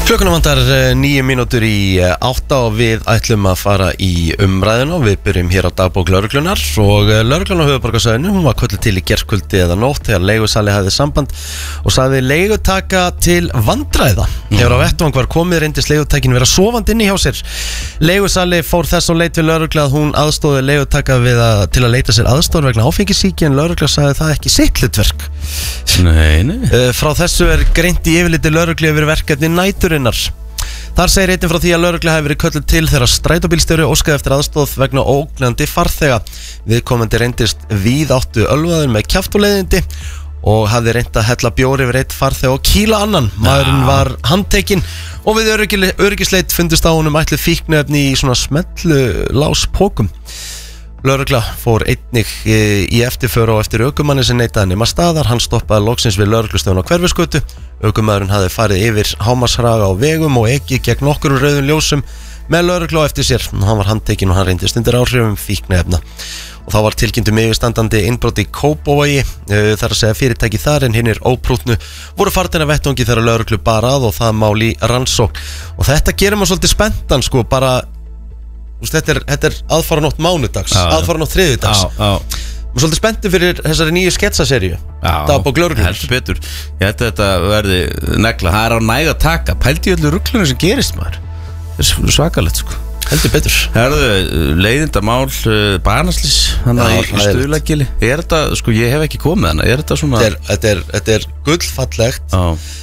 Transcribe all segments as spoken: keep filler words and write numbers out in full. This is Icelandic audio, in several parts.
Klukkuna vantar níu mínútur í átta og við ætlum að fara í umræðinu og við byrjum hér á dagbók lögreglunar og lögreglan á höfuðborgarsvæðinu, hún var kölluð til í gærkvöldi eða nótt þegar leigusali hafði samband og sagði leigutaka til vandræða. Þegar á vettvang var komið reyndist leigutakin vera sofandi inni hjá sér. Leigusali fór þess á leit við lögregla að hún aðstóði leigutaka við að, til að leita sér aðstoð vegna áfengissýki en lögregla sagði það ekki sitt hlutverk. Nei, nei. Frá þessu er greint í yfirliti lögreglu yfir verkefni næturinnar. Þar segir einnig frá því að lögregla hefur verið kölluð til þegar strætóbílstjóri óskaði eftir aðstoð vegna ógnandi farþega. Viðkomandi reyndist víðáttu ölvaður með kjaftuleiðindi og hafði reynt að hella bjór yfir eitt farþega og kýla annan. Maðurinn var handtekinn og við öryggisleit fundust á honum ætluð fíkniefni í svona smellu láspókum. Lögregla fór einnig í eftirför og eftir ökumanni sem neitaði nema staðar. Hann stoppaði loksins við lögreglustöðun á Hverfisgötu. Ökumaðurinn hafði farið yfir hámarkshraða á vegum og ekið gegn nokkrum rauðum ljósum með lögreglu á eftir sér. Hann var handtekinn og hann reyndist undir áhrifum fíkniefna. Og þá var tilkynnt um yfirstandandi innbrot í Kópavogi, þar að segja fyrirtæki þar en hinnir óprútnu voru farnir af vettvangi þegar lögreglu bar að og það mál í rannsókn. Og þetta gerir maður svolítið spenntan sko, bara Þetta er, þetta er aðfaranótt mánudags, aðfaranótt þriðjudags. Mér er svolítið spenntið fyrir þessari nýju sketsaseríu Dagbók lögreglunnar. Heldur betur. Ég held að þetta verði negla. Það er á næg að taka. Pældi í öllu ruglunum sem gerist maður. Það er svakalegt sko. Heldur betur. Herðu, leiðindamál, barnaslys hann í Stuðlagili. Er þetta, sko ég hef ekki komið hana. Er þetta svona Þetta er, þetta er, þetta er gullfallegt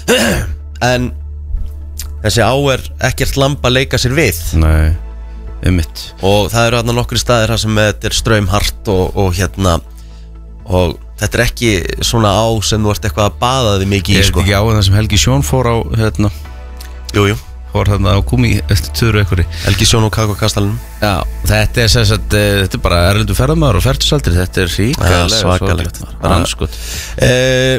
en þessi á er ekkert lamb að leika sér við. Nei. Einmitt. Og það eru hérna nokkri staðir þar sem þetta er straumhart og, og hérna og þetta er ekki svona á sem þú ert eitthvað að baða þig mikið í sko. Er þetta ekki á það sem Helgi Sjón fór á hérna Jújú fór hérna á gúmi eftir töru einhverju Helgi Sjón og Kakokastalunum. Já, þetta er sem sagt þetta er bara erlendur ferðamaður og ferðsaldri. Þetta er ríkalega ja, svakalegt ranskot. eh,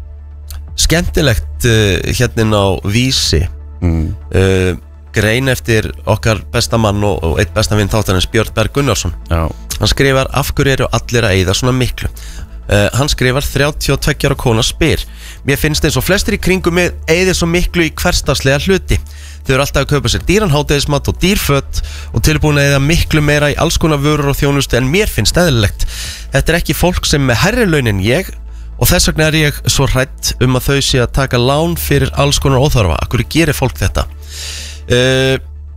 Skemmtilegt eh, hérna inn á Vísi mm. eh, grein eftir okkar bestamann og, og eitt bestavinn þáttarins Björn Berg Gunnarsson. Já. Hann skrifar af hverju eru allir að eyða svona miklu. uh, Hann skrifar þrjátíu og tveggja ára kona spyr: mér finnst eins og flestir í kringum með eyði svo miklu í hversdagslega hluti. Þau eru alltaf að kaupa sér dýran hádegismat og dýrföt og tilbúin að eyða miklu meira í alls konar vörur og þjónustu en mér finnst eðlilegt. Þetta er ekki fólk sem með hærri laun en ég og þess vegna er ég svo hrædd um að þau sé að taka lán fyrir alls konar óþarfa. Akkur gerir fólk þetta? Uh,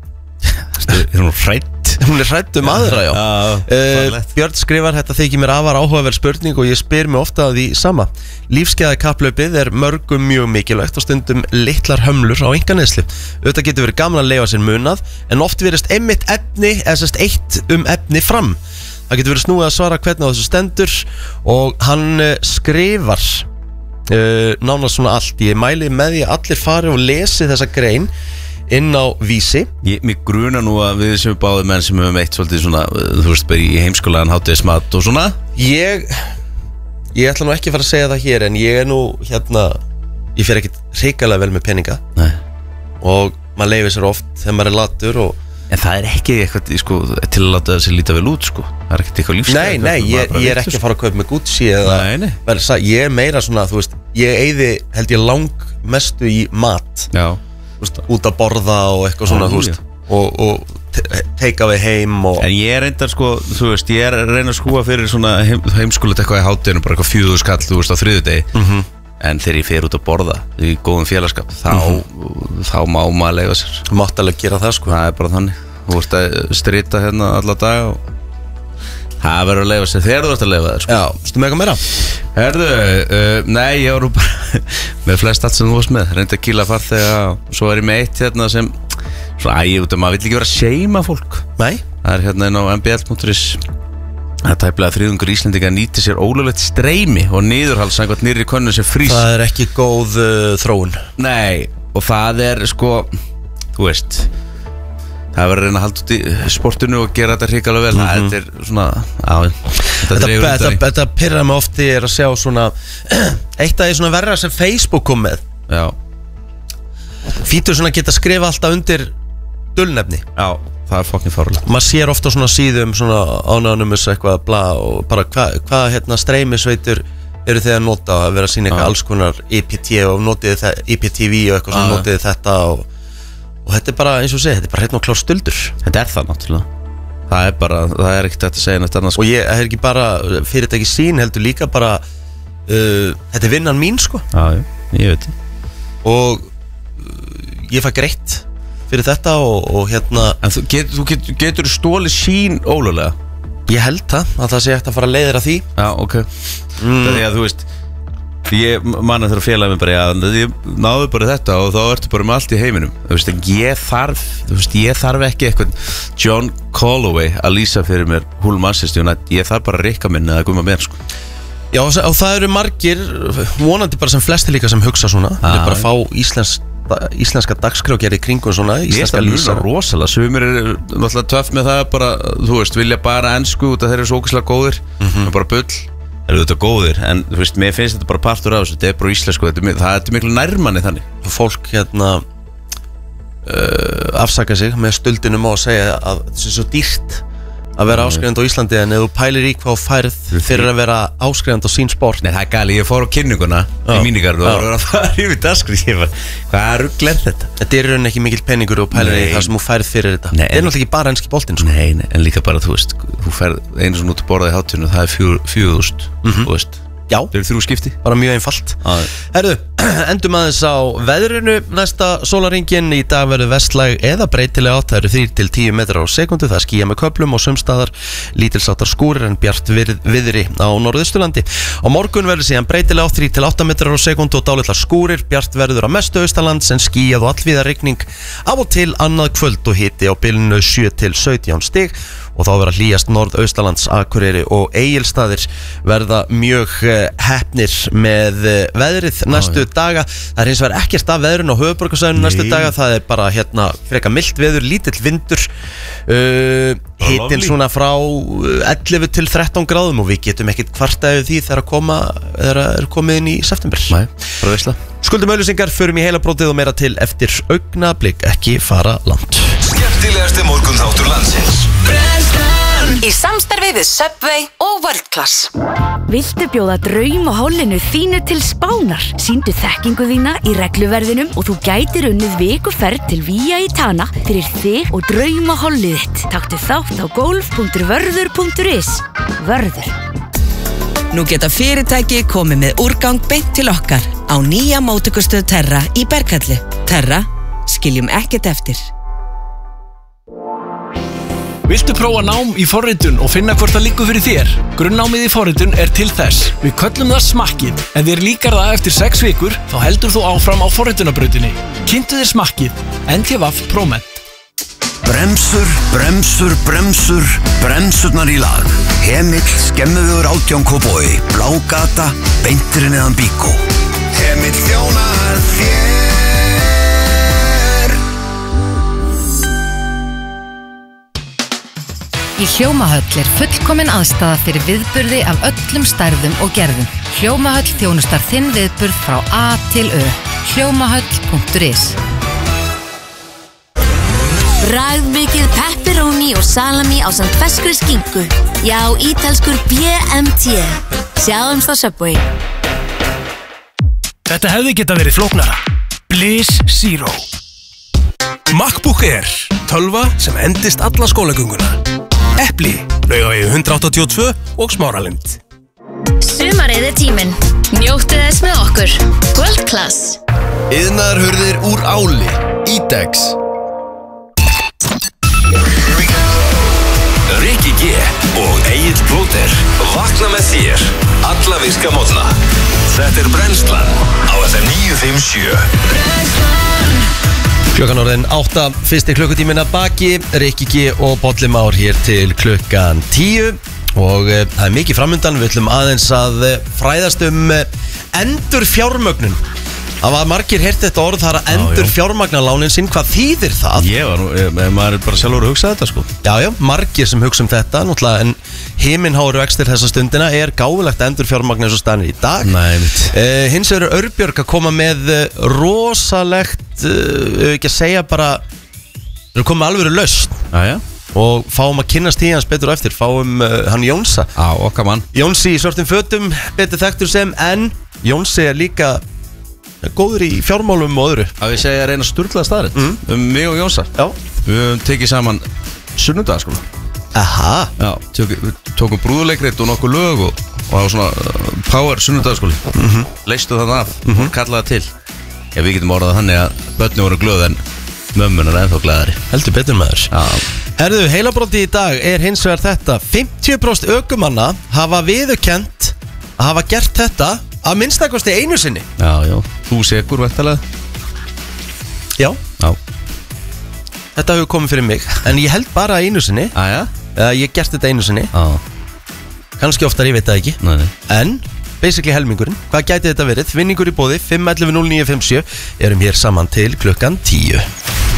er hún hrædd? Hún er hrædd um aðra, já, já uh, Björn skrifar: þetta þykir mér afar áhugaverð spurning og ég spyr mig ofta að því sama. Lífsgæða kapphlaupið er mörgum mjög mikilvægt og stundum litlar hömlur á einkaneyslu. Auðvitað getur verið gaman að leyfa sér munað en oft virðist einmitt efni eða sérst eitt um efni fram. Það getur verið snúið að svara hvernig á þessu stendur og hann uh, skrifar uh, nánast svona allt. Ég mæli með því að allir fari og lesi þessa grein inn á Vísi. Ég, mér gruna nú að við sem báðum menn sem höfum eitt svolítið svona, þú veist, bara í heimskólaðan hátíðismat og svona. Ég Ég ætla nú ekki að fara að segja það hér en ég er nú hérna ég fer ekkit hrikalega vel með peninga. Nei. Og maður leifir sér oft þegar maður er latur og en það er ekki eitthvað, sko, til að láta þessi líta vel út, sko. Það er ekkert eitthvað lífsgæði. Nei, nei, ég, ég er ekki að fara að kaupa með Gucci eða nei, nei. Vel, ég er meira svona, þú veist, ég eyði held ég lang mestu í mat. Já. Veist, út að borða og eitthvað svona, þú veist, og, og teika við heim og en ég er reyndar sko, þú veist, ég er að reyna að skúa fyrir svona heim, heimskulit eitthvað í hátinu, bara eitthvað fjögur skall, þú veist, á þriðjudegi. mm -hmm. En þegar ég fer út að borða í góðum félagskap þá, mm -hmm. þá má maður leifa sér. Þú mátt alveg gera það sko. Það er bara þannig. Þú veist að strita hérna alla dag og það verður að leifa sér þegar þú ert að leifa þér sko. Já, stu með eitthvað meira? Herðu, uh, nei, ég var bara með flest allt sem þú varst með. Reyndi að kýla farþega og svo er ég með eitt hérna sem svona, æ, út af maður vill ekki vera að seima fólk. Nei. Það er hérna inn á m b l punktur is. Það er tæplega þriðjungur Íslendinga nýti sér ólöglegt streymi og niðurhald samkvæmt nýrri könnun sem frýs. Það er ekki góð uh, þróun. Nei, og það er sko, þú veist, það verður að reyna að halda út í sportinu og gera þetta hrikalega vel. mm -hmm. Þetta er svona, á, þetta dregur þetta, þetta, þetta pirrar mig oft í er að sjá svona eitt af því svona verra sem Facebook kom með. Já. Fítur svona geta skrifa alltaf undir dulnefni. Já, það er fokkin fárulegt. Maður sér ofta svona síðum svona anonymous eitthvað bla og bara hvað hva, hérna streymisveitur eru þið að nota að vera að sína eitthvað alls konar I P T og notiði það I P T V og eitthvað sem notiði þetta og Og þetta er bara, eins og segja, þetta er bara hreinn og klár stöldur. Þetta er það náttúrulega. Það er bara, það er ekkert þetta að segja neitt annars. Og ég er ekki bara fyrirtæki sín, heldur líka bara uh, þetta er vinnan mín sko. Já, já, ég veit. Og uh, ég fæ greitt fyrir þetta og, og hérna. En þú getur, þú getur, getur stólið sín ólöglega? Ég held það, að það sé eftir að fara að leiðir að því. Já, ok. mm. Það er að þú veist, ég manna þarf að félaga mig bara, já, ég náðu bara þetta og þá ertu bara með allt í heiminum. Þú veist, ég þarf, þú veist, ég þarf ekki eitthvað John Calloway að lýsa fyrir mér Hull Manchester United, ég þarf bara að rikka minn eða guma mér, sko. Já, og það eru margir, vonandi bara sem flesti líka sem hugsa svona. Það er bara að fá íslensk íslenska dagskrárgerð í kringum svona íslenska lýsar rosalega, sumir er náttúrulega töff með það bara, þú veist, vilja bara ensku út að þeir eru svo ógeðslega góðir mm -hmm. bara bull, þeir eru þetta góðir en þú veist, mér finnst þetta bara partur af þessu, þetta er bara íslensku, þetta er, það er miklu nærmanni þannig. Fólk hérna uh, afsaka sig með stöldinum á að segja að þetta er svo dýrt að vera áskrifandi á Íslandi, en ef þú pælir í hvað færð fyrir að vera áskrifandi á sín sport. Nei, það er gali, ég fór á kynninguna í mínigarðu og var að fara yfir dagskrið, ég var, hvað er rugglega þetta? Þetta er raunin ekki mikill peningur og pælir í það sem þú færð fyrir þetta. Nei, þetta er náttúrulega ekki bara enski boltinn sko. Nei, nei, en líka bara, þú veist, þú færð einu sem út að borða í hátinu, það er fjögur þúsund, þú veist. Já, það eru þrjú skipti. Bara mjög einfalt. Herðu, endum aðeins á veðrinu næsta sólarhringinn. Í dag verður vestlæg eða breytileg átt. Það eru þrír til tíu metrar á sekundu. Það er skýjað með köflum og sumstaðar lítilsháttar skúrir en bjart viðri á Norðausturlandi. Á morgun verður síðan breytileg átt, þrír til átta metrar á sekundu og dálitlar skúrir. Bjart verður á mestu austanlands en skýjað og allvíða rigning. Af og til annað kvöld og hiti á bilinu sjö til sautján stig. Og þá verða hlýjast norðaustalands, Akureyri og Egilsstaðir verða mjög heppnir með veðrið næstu ah, daga. Það er hins vegar ekkert af veðrun á höfuðborgarsvæðinu næstu daga. Það er bara hérna freka milt veður, lítill vindur, uh, hitinn svona frá ellefu til þrettán gráðum og við getum ekkert kvartaðið því þegar að koma þegar að er komið inn í september. Nei, bara veisla. Skuldum auðlýsingar, förum í heila brótið og meira til eftir augnablik, ekki fara langt. Skemmtilegasti morgunþáttur landsins. Í samstarfi við Subway og World Class. Viltu bjóða draum og hólinu þínu til Spánar? Sýndu þekkingu þína í regluverðinum og þú gætir unnið vikuferð til Vía Itana fyrir þig og draum og hólið þitt. Taktu þátt á golf punktur vörður punktur is. Vörður. Nú geta fyrirtæki komið með úrgang beint til okkar á nýja móttökustöð Terra í Berghalli. Terra, skiljum ekkert eftir. Viltu prófa nám í forritun og finna hvort það liggur fyrir þér? Grunnnámið í forritun er til þess. Við köllum það smakkið. Ef þér líkar það eftir sex vikur, þá heldur þú áfram á forritunarbrautinni. Kynntu þér smakkið. N T V Proment. Bremsur, bremsur, bremsur, bremsurnar í lag. Hemill, skemmuður átján Kópavogi, Blágata, beinturinn eðan Bíkó. Hemill þjónar þér. Í Hljómahöll er fullkomin aðstaða fyrir viðburði af öllum stærðum og gerðum. Hljómahöll þjónustar þinn viðburð frá A til Ö. hljómahöll punktur is. Bragðmikið pepperoni og salami ásamt ferskri skinku. Já, ítalskur B M T. Sjáumst á Subway. Þetta hefði geta verið flóknara. Bliss Zero. MacBook Air, tölva sem endist alla skólagönguna. Epli, Laugavegi hundrað áttatíu og tvö og Smáralind. Sumarið er tíminn. Njóttu þess með okkur. World Class. Iðnaðarhurðir úr áli. Ídex. Rikki G og Egill Plóter vakna með þér alla virka morgna. Þetta er Brennslan á F M níu fimm sjö. Klukkan orðin átta, fyrsti klukkutíminn að baki, Rikki G og Bolli Már hér til klukkan tíu og e, það er mikið framundan. Við ætlum aðeins að e, fræðast um e, endur fjármögnun. Það var margir heyrt þetta orð, það er að endur fjármagna lánin sín. Hvað þýðir það? Ég var nú, e, maður er bara sjálfur að hugsa þetta sko. Já, já, margir sem hugsa um þetta náttúrulega, en himinháir vextir þessa stundina er gáfulegt endur fjármagna eins og staðan í dag. Nei, mitt. Uh, hins vegar er Örbjörg að koma með uh, rosalegt, uh, ekki að segja bara, við erum komið alveg lausn. Já, já. Og fáum að kynnast í hans betur eftir. Fáum uh, hann Jónsa. Já, okkar mann. Jónsi í svörtum fötum, betur þekktur sem, en Jónsi er líka góður í fjármálum og öðru. Að ég segja að reyna sturlaða staðrætt mm. um mig og Jónsa. Já. Við höfum tekið saman sunnudagaskóla. Aha. Já, tök, við tókum brúðuleikrit og nokkuð lög og, og það var svona uh, power sunnudagaskóli. Mm -hmm. Leistu þannig af mm -hmm. og kallaði til. Já, við getum orðað þannig að börni voru glöð en mömmunar ennþá glæðari. Heldur betur maður. Já. Herðu, heilabróti í dag er hins vegar þetta. fimmtíu prósent ökumanna hafa viðurkennt að hafa gert þetta að minnstakosti einu sinni. Já, já. Þú segur væntalega. Já. Já. Þetta hefur komið fyrir mig. En ég held bara einu sinni. Aja. Eða ég gert þetta einu sinni. Já. Kannski oftar, ég veit það ekki. Nei, nei. En basically helmingurinn. Hvað gæti þetta verið? Vinningur í bóði fimm ellefu núll níu fimm sjö. Erum hér saman til klukkan tíu.